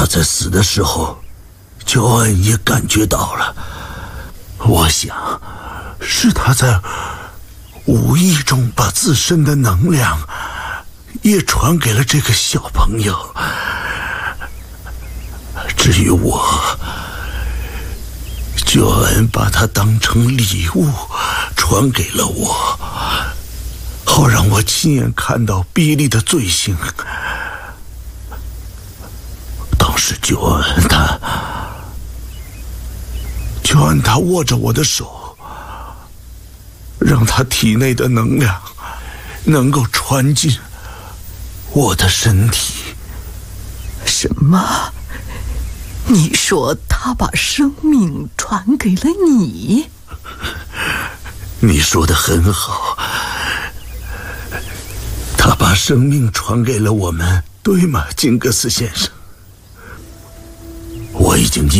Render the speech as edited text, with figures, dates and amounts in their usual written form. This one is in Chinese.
他在死的时候，乔恩也感觉到了。我想，是他在无意中把自身的能量也传给了这个小朋友。至于我，乔恩把它当成礼物传给了我，好让我亲眼看到比利的罪行。当时乔恩他握着我的手，让他体内的能量能够传进我的身体。 什么？你说他把生命传给了你？ 你说得很好，他把生命传给了我们，对吗，金格斯先生？我已经